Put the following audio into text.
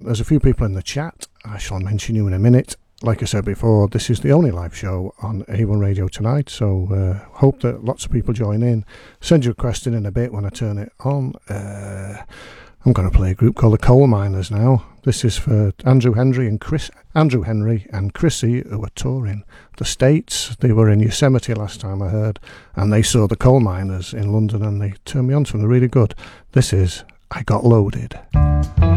There's a few people in the chat. I shall mention you in a minute. Like I said before, this is the only live show on A1 Radio tonight, so hope that lots of people join in. Send your question in a bit when I turn it on. I'm going to play a group called the Coal Miners now. This is for Andrew Henry and Chrissy, who are touring the States. They were in Yosemite last time I heard, and they saw the Coal Miners in London, and they turned me on to them. They're really good. This is I Got Loaded.